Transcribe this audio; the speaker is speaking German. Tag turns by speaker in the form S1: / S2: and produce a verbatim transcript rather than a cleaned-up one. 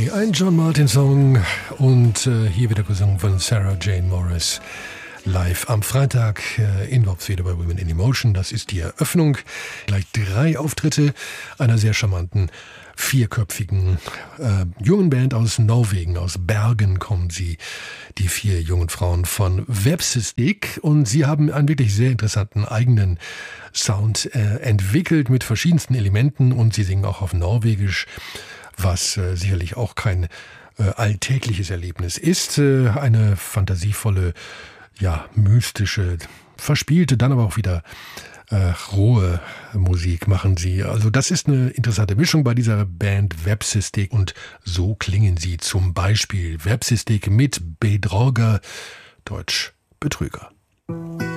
S1: Country, ein John Martin-Song und äh, hier wieder gesungen von Sarah Jane Morris. Live am Freitag äh, in Worpswede bei Women in Emotion. Das ist die Eröffnung. Gleich drei Auftritte einer sehr charmanten, vierköpfigen äh, jungen Band aus Norwegen. Aus Bergen kommen sie, die vier jungen Frauen von Vepsestik. Und sie haben einen wirklich sehr interessanten eigenen Sound äh, entwickelt mit verschiedensten Elementen. Und sie singen auch auf Norwegisch, was äh, sicherlich auch kein äh, alltägliches Erlebnis ist. Äh, eine fantasievolle, ja, mystische, verspielte, dann aber auch wieder äh, rohe Musik machen sie. Also das ist eine interessante Mischung bei dieser Band Vepsestik und so klingen sie zum Beispiel. Vepsestik mit Bedrogger, Deutsch Betrüger.